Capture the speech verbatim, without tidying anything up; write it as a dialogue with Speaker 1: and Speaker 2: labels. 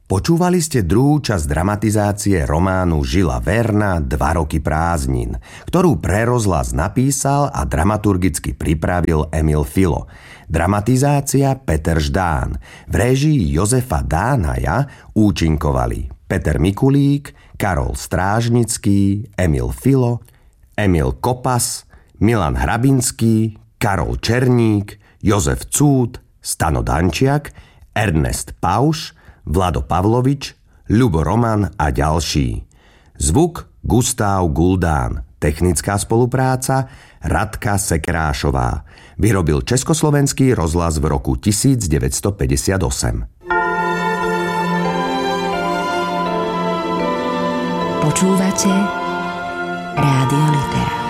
Speaker 1: Počúvali ste druhú časť dramatizácie románu Žila Verna Dva roky prázdnin, ktorú pre rozhlas napísal a dramaturgicky pripravil Emil Filo. Dramatizácia Peter Ždán. V réžii Jozefa Dánaja účinkovali Peter Mikulík, Karol Strážnický, Emil Filo, Emil Kopas, Milan Hrabinský, Karol Černík, Jozef Cúd, Stano Dančiak, Ernest Pauš, Vlado Pavlovič, Ľubo Roman a ďalší. Zvuk Gustáv Guldán. Technická spolupráca Radka Sekerášová. Vyrobil Československý rozhlas v roku devätnásťstopäťdesiatosem.
Speaker 2: Počúvate Rádio Litera.